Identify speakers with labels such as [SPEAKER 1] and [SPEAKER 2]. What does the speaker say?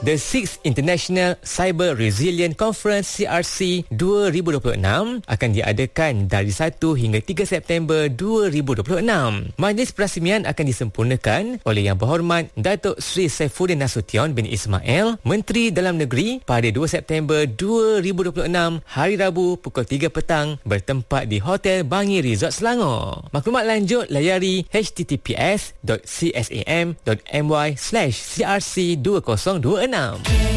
[SPEAKER 1] The 6th International Cyber Resilience Conference CRC 2026 akan diadakan dari 1 hingga 3 September 2026. Majlis perasmian akan disempurnakan oleh Yang Berhormat Datuk Seri Saifuddin Nasution bin Ismail, Menteri Dalam Negeri, pada 2 September 2026 hari Rabu pukul 3 petang bertempat di Hotel Bangi Resort Selangor. Maklumat lanjut layari https.csam.my/crc2026.